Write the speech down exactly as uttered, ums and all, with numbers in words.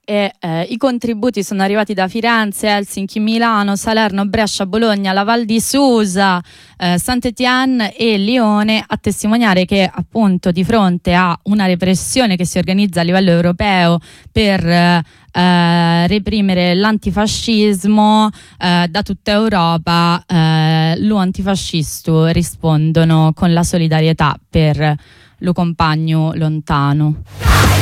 e eh, i contributi sono arrivati da Firenze, Helsinki, Milano, Salerno, Brescia, Bologna, la Val di Susa, eh, Saint-Étienne e Lione, a testimoniare che appunto di fronte a una repressione che si organizza a livello europeo per eh, eh, reprimere l'antifascismo eh, da tutta Europa, eh, lo antifascisto rispondono con la solidarietà per lo compagno lontano.